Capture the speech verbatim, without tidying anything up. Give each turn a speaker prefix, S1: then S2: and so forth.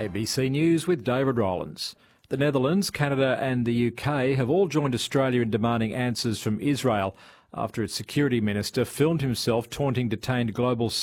S1: A B C News with David Rowlands. The Netherlands, Canada and the U K have all joined Australia in demanding answers from Israel after its security minister filmed himself taunting detained global